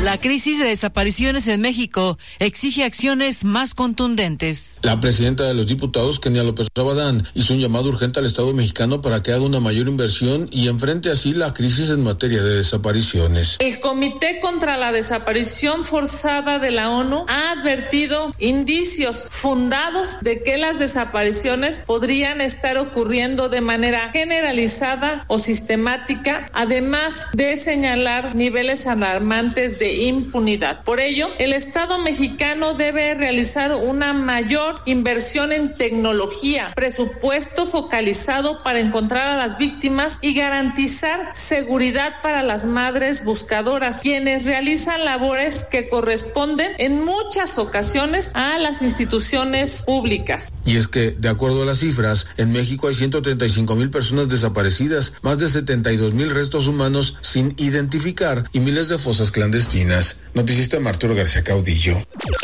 La crisis de desapariciones en México exige acciones más contundentes. La presidenta de los diputados, Kenia López Rabadán, hizo un llamado urgente al Estado mexicano para que haga una mayor inversión y enfrente así la crisis en materia de desapariciones. El Comité contra la Desaparición Forzada de la ONU ha advertido indicios fundados de que las desapariciones podrían estar ocurriendo de manera generalizada o sistemática, además de señalar niveles alarmantes de impunidad. Por ello, el Estado mexicano debe realizar una mayor inversión en tecnología, presupuesto focalizado para encontrar a las víctimas y garantizar seguridad para las madres buscadoras, quienes realizan labores que corresponden en muchas ocasiones a las instituciones públicas. Y es que, de acuerdo a las cifras, en México hay 135,000 personas desaparecidas, más de 72,000 restos humanos sin identificar y miles de fosas clandestinas. Noticista Arturo García Caudillo.